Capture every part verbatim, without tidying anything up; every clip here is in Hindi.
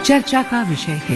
चर्चा का विषय है।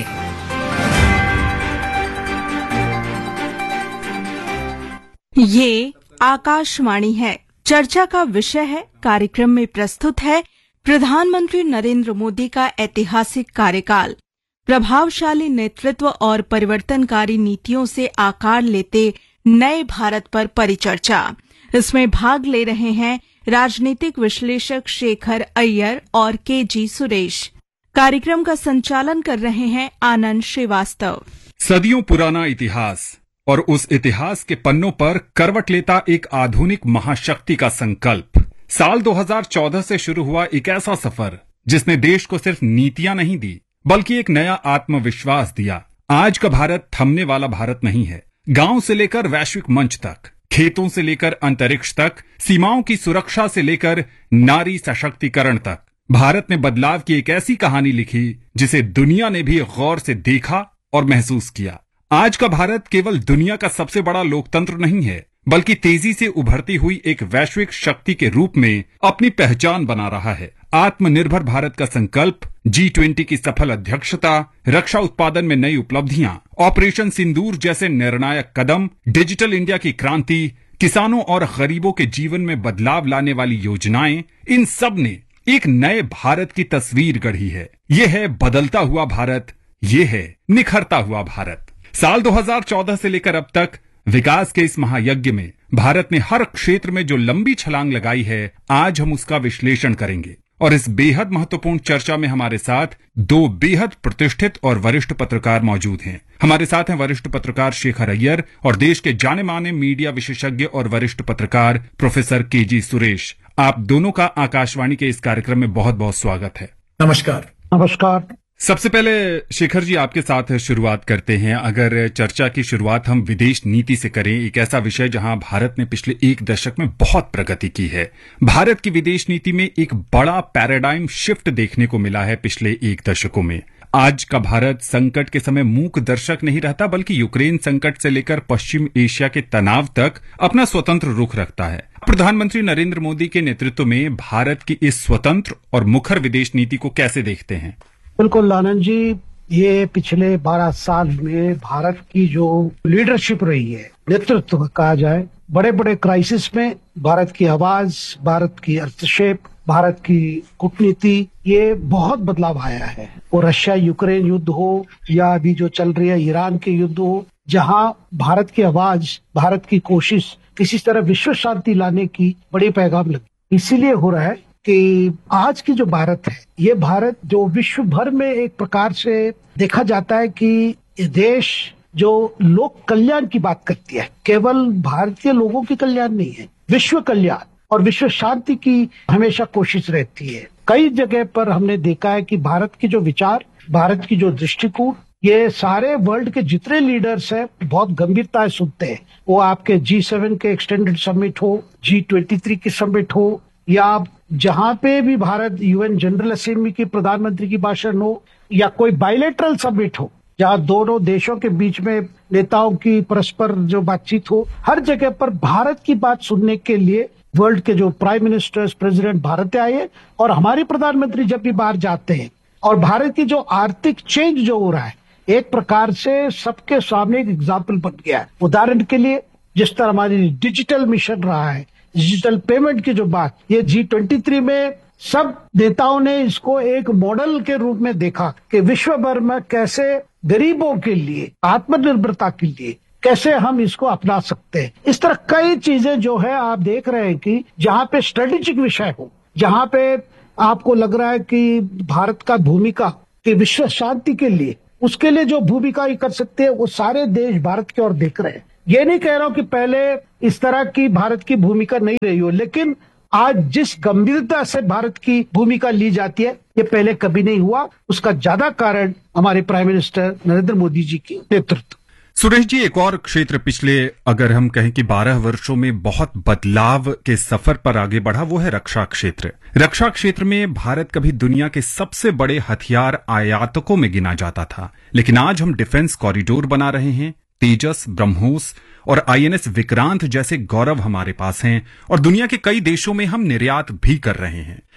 ये आकाशवाणी है, चर्चा का विषय है। कार्यक्रम में प्रस्तुत है प्रधानमंत्री नरेंद्र मोदी का ऐतिहासिक कार्यकाल, प्रभावशाली नेतृत्व और परिवर्तनकारी नीतियों से आकार लेते नए भारत पर परिचर्चा। इसमें भाग ले रहे हैं राजनीतिक विश्लेषक शेखर अय्यर और के जी सुरेश। कार्यक्रम का संचालन कर रहे हैं आनंद श्रीवास्तव। सदियों पुराना इतिहास और उस इतिहास के पन्नों पर करवट लेता एक आधुनिक महाशक्ति का संकल्प। साल दो हज़ार चौदह से शुरू हुआ एक ऐसा सफर जिसने देश को सिर्फ नीतियां नहीं दी बल्कि एक नया आत्मविश्वास दिया। आज का भारत थमने वाला भारत नहीं है। गांव से लेकर वैश्विक मंच तक, खेतों से लेकर अंतरिक्ष तक, सीमाओं की सुरक्षा से लेकर नारी सशक्तिकरण तक, भारत ने बदलाव की एक ऐसी कहानी लिखी जिसे दुनिया ने भी गौर से देखा और महसूस किया। आज का भारत केवल दुनिया का सबसे बड़ा लोकतंत्र नहीं है बल्कि तेजी से उभरती हुई एक वैश्विक शक्ति के रूप में अपनी पहचान बना रहा है। आत्मनिर्भर भारत का संकल्प, जी ट्वेंटी की सफल अध्यक्षता, रक्षा उत्पादन में नई उपलब्धियां, ऑपरेशन सिंदूर जैसे निर्णायक कदम, डिजिटल इंडिया की क्रांति, किसानों और गरीबों के जीवन में बदलाव लाने वाली योजनाएं, इन सब ने एक नए भारत की तस्वीर गढ़ी है। ये है बदलता हुआ भारत, ये है निखरता हुआ भारत। साल दो हज़ार चौदह से लेकर अब तक विकास के इस महायज्ञ में भारत ने हर क्षेत्र में जो लंबी छलांग लगाई है, आज हम उसका विश्लेषण करेंगे। और इस बेहद महत्वपूर्ण चर्चा में हमारे साथ दो बेहद प्रतिष्ठित और वरिष्ठ पत्रकार मौजूद हैं। हमारे साथ हैं वरिष्ठ पत्रकार शेखर अय्यर और देश के जाने माने मीडिया विशेषज्ञ और वरिष्ठ पत्रकार प्रोफेसर के जी सुरेश। आप दोनों का आकाशवाणी के इस कार्यक्रम में बहुत बहुत स्वागत है। नमस्कार। नमस्कार। सबसे पहले शेखर जी, आपके साथ शुरुआत करते हैं। अगर चर्चा की शुरुआत हम विदेश नीति से करें, एक ऐसा विषय जहां भारत ने पिछले एक दशक में बहुत प्रगति की है। भारत की विदेश नीति में एक बड़ा पैराडाइम शिफ्ट देखने को मिला है पिछले एक दशकों में। आज का भारत संकट के समय मूक दर्शक नहीं रहता बल्कि यूक्रेन संकट से लेकर पश्चिम एशिया के तनाव तक अपना स्वतंत्र रुख रखता है। प्रधानमंत्री नरेंद्र मोदी के नेतृत्व में भारत की इस स्वतंत्र और मुखर विदेश नीति को कैसे देखते हैं? बिल्कुल आनंद जी, ये पिछले बारह साल में भारत की जो लीडरशिप रही है, नेतृत्व कहा जाए, बड़े बड़े क्राइसिस में भारत की आवाज, भारत की अर्थशेप, भारत की कूटनीति, ये बहुत बदलाव आया है। वो रशिया यूक्रेन युद्ध हो या अभी जो चल रही है ईरान के युद्ध हो, जहां भारत की आवाज, भारत की कोशिश किसी तरह विश्व शांति लाने की बड़ी पैगाम लगी। इसीलिए हो रहा है कि आज की जो भारत है, ये भारत जो विश्व भर में एक प्रकार से देखा जाता है कि ये देश जो लोक कल्याण की बात करती है, केवल भारतीय लोगों की कल्याण नहीं है, विश्व कल्याण और विश्व शांति की हमेशा कोशिश रहती है। कई जगह पर हमने देखा है कि भारत की जो विचार, भारत की जो दृष्टिकोण, ये सारे वर्ल्ड के जितने लीडर्स हैं बहुत गंभीरता से सुनते हैं। वो आपके जी सेवन के एक्सटेंडेड समिट हो, जी ट्वेंटी थ्री की समिट हो, या जहां पे भी भारत यूएन जनरल असेंबली की प्रधानमंत्री की भाषण हो, या कोई बायलैटरल समिट हो जहां दोनों देशों के बीच में नेताओं की परस्पर जो बातचीत हो, हर जगह पर भारत की बात सुनने के लिए वर्ल्ड के जो प्राइम मिनिस्टर्स, प्रेसिडेंट भारत आए। और हमारे प्रधानमंत्री जब भी बाहर जाते हैं, और भारत की जो आर्थिक चेंज जो हो रहा है, एक प्रकार से सबके सामने एक एग्जाम्पल बन गया है। उदाहरण के लिए जिस तरह हमारी डिजिटल मिशन रहा है, डिजिटल पेमेंट की जो बात, ये जी ट्वेंटी थ्री में सब नेताओं ने इसको एक मॉडल के रूप में देखा कि विश्व भर में कैसे गरीबों के लिए, आत्मनिर्भरता के लिए कैसे हम इसको अपना सकते हैं। इस तरह कई चीजें जो है आप देख रहे हैं कि जहां पे स्ट्रेटेजिक विषय हो, जहां पे आपको लग रहा है कि भारत का भूमिका कि विश्व शांति के लिए, उसके लिए जो भूमिका ही कर सकते हैं, वो सारे देश भारत की ओर देख रहे हैं। ये नहीं कह रहा हूं कि पहले इस तरह की भारत की भूमिका नहीं रही हो, लेकिन आज जिस गंभीरता से भारत की भूमिका ली जाती है, ये पहले कभी नहीं हुआ। उसका ज्यादा कारण हमारे प्राइम मिनिस्टर नरेंद्र मोदी जी की नेतृत्व। सुरेश जी, एक और क्षेत्र पिछले अगर हम कहें कि बारह वर्षों में बहुत बदलाव के सफर पर आगे बढ़ा, वो है रक्षा क्षेत्र। रक्षा क्षेत्र में भारत कभी दुनिया के सबसे बड़े हथियार आयातकों में गिना जाता था, लेकिन आज हम डिफेंस कॉरिडोर बना रहे हैं। तेजस, ब्रह्मोस और आईएनएस विक्रांत जैसे गौरव हमारे पास हैं और दुनिया के कई देशों में हम निर्यात भी कर रहे हैं।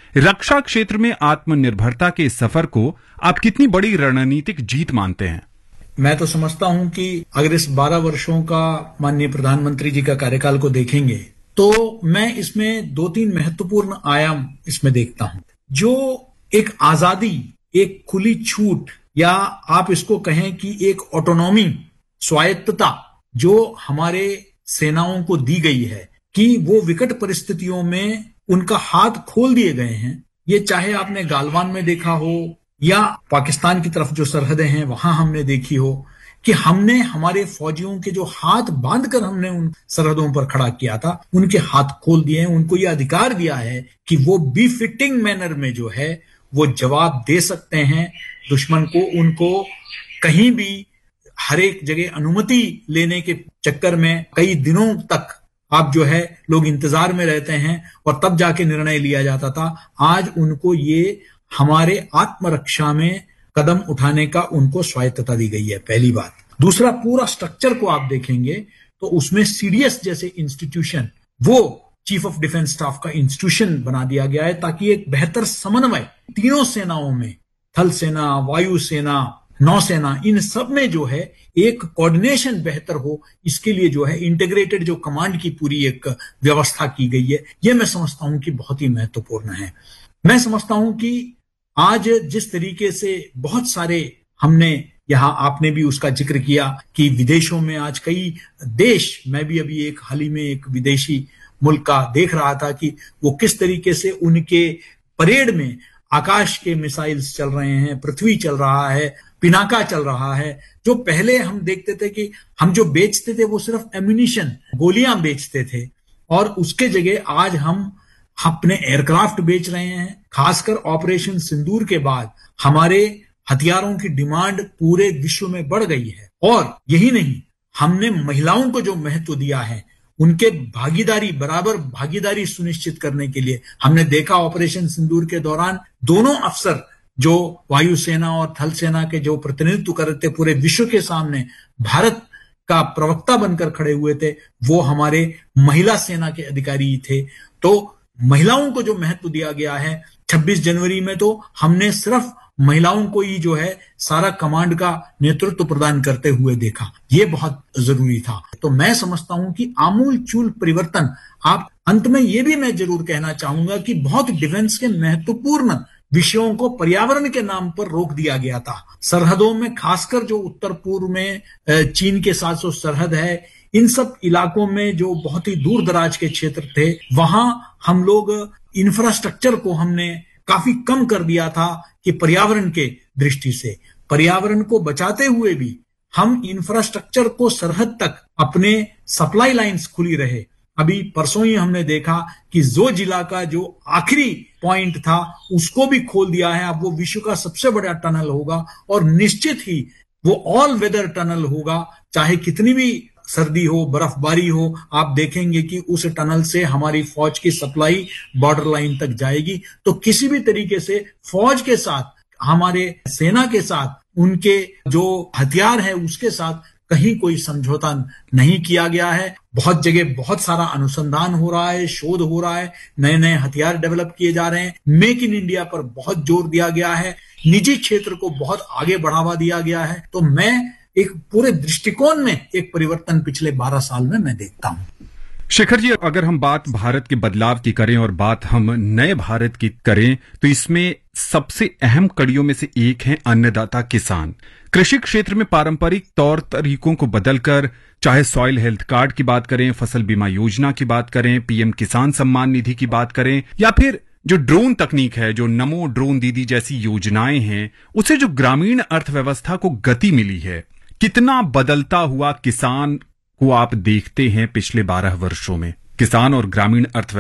रक्षा क्षेत्र में आत्मनिर्भरता के इस सफर को आप कितनी बड़ी रणनीतिक जीत मानते हैं? मैं तो समझता हूं कि अगर इस बारह वर्षों का माननीय प्रधानमंत्री जी का कार्यकाल को देखेंगे तो मैं इसमें दो तीन महत्वपूर्ण आयाम इसमें देखता हूं। जो एक आजादी, एक खुली छूट, या आप इसको कहें कि एक ऑटोनॉमी, स्वायत्तता जो हमारे सेनाओं को दी गई है कि वो विकट परिस्थितियों में उनका हाथ खोल दिए गए हैं। ये चाहे आपने गालवान में देखा हो या पाकिस्तान की तरफ जो सरहदें हैं वहां हमने देखी हो कि हमने हमारे फौजियों के जो हाथ बांधकर हमने उन सरहदों पर खड़ा किया था, उनके हाथ खोल दिए हैं। उनको ये अधिकार दिया है कि वो बिफिटिंग मैनर में जो है वो जवाब दे सकते हैं दुश्मन को। उनको कहीं भी हर एक जगह अनुमति लेने के चक्कर में कई दिनों तक आप जो है लोग इंतजार में रहते हैं और तब जाके निर्णय लिया जाता था। आज उनको ये हमारे आत्मरक्षा में कदम उठाने का उनको स्वायत्तता दी गई है, पहली बात। दूसरा, पूरा स्ट्रक्चर को आप देखेंगे तो उसमें सीडीएस जैसे इंस्टीट्यूशन, वो चीफ ऑफ डिफेंस स्टाफ का इंस्टीट्यूशन बना दिया गया है ताकि एक बेहतर समन्वय तीनों सेनाओं में, थल सेना, वायु सेना, नौसेना, इन सब में जो है एक कोऑर्डिनेशन बेहतर हो, इसके लिए जो है इंटीग्रेटेड जो कमांड की पूरी एक व्यवस्था की गई है। ये मैं समझता हूं कि बहुत ही महत्वपूर्ण है। मैं समझता हूं कि आज जिस तरीके से बहुत सारे हमने यहां, आपने भी उसका जिक्र किया कि विदेशों में आज कई देश, मैं भी अभी एक हाल ही में एक विदेशी मुल्क का देख रहा था कि वो किस तरीके से उनके परेड में आकाश के मिसाइल्स चल रहे हैं, पृथ्वी चल रहा है, पिनाका चल रहा है। जो पहले हम देखते थे कि हम जो बेचते थे वो सिर्फ एम्यूनिशन, गोलियां बेचते थे, और उसके जगह आज हम अपने एयरक्राफ्ट बेच रहे हैं। खासकर ऑपरेशन सिंदूर के बाद हमारे हथियारों की डिमांड पूरे विश्व में बढ़ गई है। और यही नहीं, हमने महिलाओं को जो महत्व दिया है, उनके भागीदारी, बराबर भागीदारी सुनिश्चित करने के लिए हमने देखा ऑपरेशन सिंदूर के दौरान दोनों अफसर जो वायुसेना और थल सेना के जो प्रतिनिधित्व कर रहे थे पूरे विश्व के सामने, भारत का प्रवक्ता बनकर खड़े हुए थे, वो हमारे महिला सेना के अधिकारी थे। तो महिलाओं को जो महत्व दिया गया है, छब्बीस जनवरी में तो हमने सिर्फ महिलाओं को ही जो है सारा कमांड का नेतृत्व प्रदान करते हुए देखा। ये बहुत जरूरी था। तो मैं समझता हूं कि आमूल चूल परिवर्तन। आप अंत में ये भी मैं जरूर कहना चाहूंगा कि बहुत डिफेंस के महत्वपूर्ण विषयों को पर्यावरण के नाम पर रोक दिया गया था। सरहदों में, खासकर जो उत्तर पूर्व में चीन के साथ जो सरहद है, इन सब इलाकों में जो बहुत ही दूर दराज के क्षेत्र थे, वहां हम लोग इंफ्रास्ट्रक्चर को हमने काफी कम कर दिया था कि पर्यावरण के दृष्टि से, पर्यावरण को बचाते हुए भी हम इंफ्रास्ट्रक्चर को सरहद तक अपने सप्लाई लाइंस खुली रहे। अभी परसों ही हमने देखा कि जो जिला का जो आखिरी पॉइंट था उसको भी खोल दिया है। अब वो विश्व का सबसे बड़ा टनल होगा और निश्चित ही वो ऑल वेदर टनल होगा। चाहे कितनी भी सर्दी हो, बर्फबारी हो, आप देखेंगे कि उस टनल से हमारी फौज की सप्लाई बॉर्डर लाइन तक जाएगी। तो किसी भी तरीके से फौज के साथ, हमारे सेना के साथ, उनके जो हथियार है उसके साथ कहीं कोई समझौता नहीं किया गया है। बहुत जगह बहुत सारा अनुसंधान हो रहा है, शोध हो रहा है, नए नए हथियार डेवलप किए जा रहे हैं। मेक इन इंडिया पर बहुत जोर दिया गया है, निजी क्षेत्र को बहुत आगे बढ़ावा दिया गया है। तो मैं एक पूरे दृष्टिकोण में एक परिवर्तन पिछले बारह साल में मैं देखता हूं। शेखर जी, अगर हम बात भारत के बदलाव की करें और बात हम नए भारत की करें तो इसमें सबसे अहम कड़ियों में से एक है अन्नदाता किसान। कृषि क्षेत्र में पारंपरिक तौर तरीकों को बदलकर, चाहे सॉइल हेल्थ कार्ड की बात करें, फसल बीमा योजना की बात करें, पीएम किसान सम्मान निधि की बात करें, या फिर जो ड्रोन तकनीक है, जो नमो ड्रोन दीदी जैसी योजनाएं हैं, उससे जो ग्रामीण अर्थव्यवस्था को गति मिली है, कितना बदलता हुआ किसान को आप देखते हैं पिछले बारह वर्षों में? किसान और ग्रामीण अर्थव्यवस्था